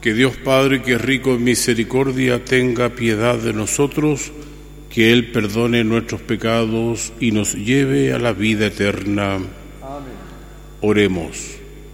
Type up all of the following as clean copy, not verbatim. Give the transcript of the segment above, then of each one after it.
Que Dios Padre, que es rico en misericordia, tenga piedad de nosotros, que Él perdone nuestros pecados y nos lleve a la vida eterna. Amén. Oremos.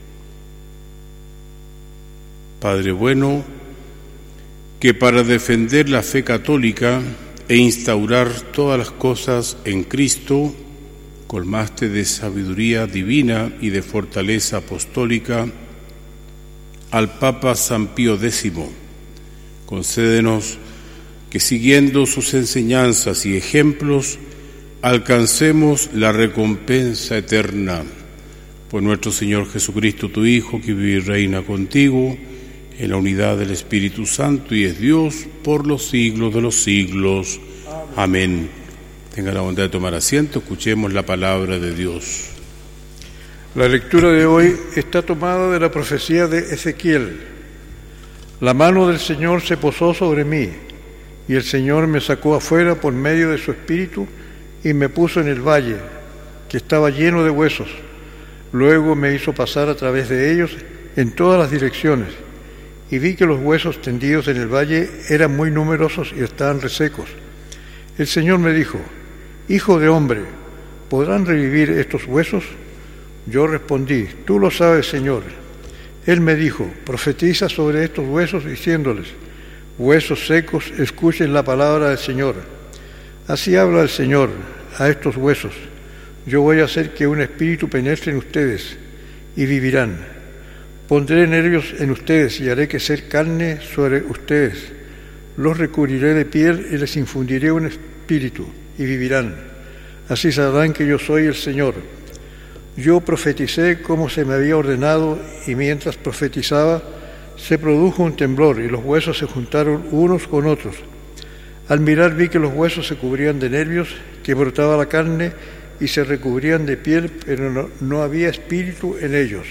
Padre bueno, que para defender la fe católica e instaurar todas las cosas en Cristo, colmaste de sabiduría divina y de fortaleza apostólica al Papa San Pío X. Concédenos que siguiendo sus enseñanzas y ejemplos alcancemos la recompensa eterna. Por nuestro Señor Jesucristo, tu Hijo, que vive y reina contigo en la unidad del Espíritu Santo y es Dios por los siglos de los siglos. Amén. Tenga la bondad de tomar asiento, escuchemos la palabra de Dios. La lectura de hoy está tomada de la profecía de Ezequiel. La mano del Señor se posó sobre mí, y el Señor me sacó afuera por medio de su Espíritu y me puso en el valle, que estaba lleno de huesos. Luego me hizo pasar a través de ellos en todas las direcciones, y vi que los huesos tendidos en el valle eran muy numerosos y estaban resecos. El Señor me dijo: Hijo de hombre, ¿podrán revivir estos huesos? Yo respondí: Tú lo sabes, Señor. Él me dijo: Profetiza sobre estos huesos, diciéndoles: Huesos secos, escuchen la palabra del Señor. Así habla el Señor a estos huesos: Yo voy a hacer que un espíritu penetre en ustedes, y vivirán. Pondré nervios en ustedes, y haré crecer carne sobre ustedes. Los recubriré de piel, y les infundiré un espíritu, y vivirán. Así sabrán que yo soy el Señor. Yo profeticé como se me había ordenado, y mientras profetizaba se produjo un temblor, y los huesos se juntaron unos con otros. Al mirar vi que los huesos se cubrían de nervios, que brotaba la carne, y se recubrían de piel, pero no había espíritu en ellos.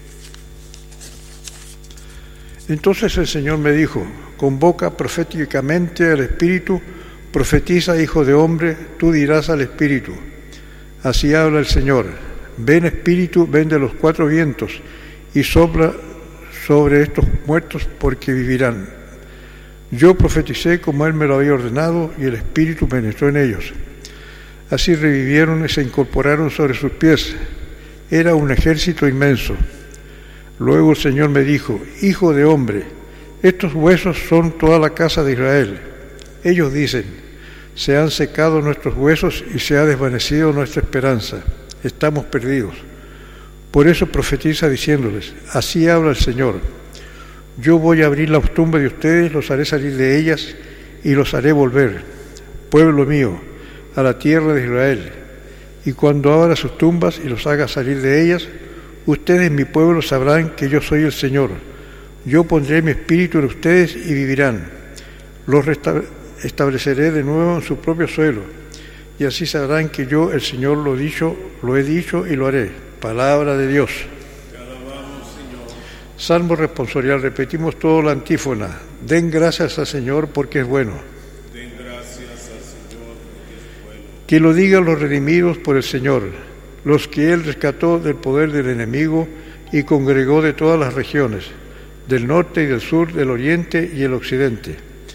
Entonces el Señor me dijo: Convoca proféticamente al Espíritu, profetiza, hijo de hombre, tú dirás al Espíritu: Así habla el Señor: Ven, Espíritu, ven de los cuatro vientos, y sopla sobre estos muertos, porque vivirán. Yo profeticé como Él me lo había ordenado, y el Espíritu penetró en ellos. Así revivieron y se incorporaron sobre sus pies. Era un ejército inmenso. Luego el Señor me dijo: Hijo de hombre, estos huesos son toda la casa de Israel. Ellos dicen: Se han secado nuestros huesos y se ha desvanecido nuestra esperanza. Estamos perdidos. Por eso profetiza diciéndoles: Así habla el Señor: Yo voy a abrir las tumbas de ustedes, los haré salir de ellas y los haré volver, pueblo mío, a la tierra de Israel. Y cuando abra sus tumbas y los haga salir de ellas, ustedes, mi pueblo, sabrán que yo soy el Señor. Yo pondré mi espíritu en ustedes y vivirán. Los estableceré de nuevo en su propio suelo, y así sabrán que yo, el Señor, lo he dicho y lo haré. Palabra de Dios. Te alabamos, Señor. Salmo responsorial. Repetimos todo la antífona. Den gracias al Señor porque es bueno. Den gracias al Señor porque es bueno. Que lo digan los redimidos por el Señor, los que Él rescató del poder del enemigo y congregó de todas las regiones, del norte y del sur, del oriente y el occidente.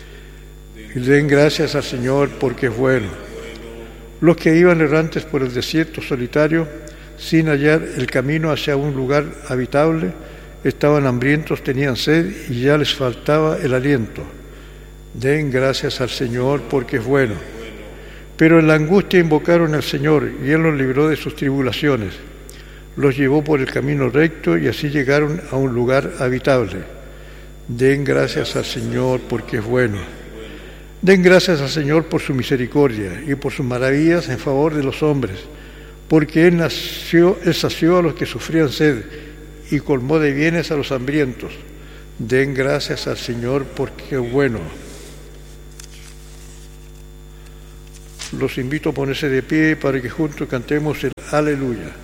Y den gracias al Señor porque es bueno. Los que iban errantes por el desierto solitario, sin hallar el camino hacia un lugar habitable, estaban hambrientos, tenían sed y ya les faltaba el aliento. Den gracias al Señor porque es bueno. Pero en la angustia invocaron al Señor, y Él los libró de sus tribulaciones. Los llevó por el camino recto, y así llegaron a un lugar habitable. Den gracias al Señor porque es bueno. Den gracias al Señor por su misericordia y por sus maravillas en favor de los hombres, porque Él sació a los que sufrían sed y colmó de bienes a los hambrientos. Den gracias al Señor porque es bueno. Los invito a ponerse de pie para que juntos cantemos el Aleluya.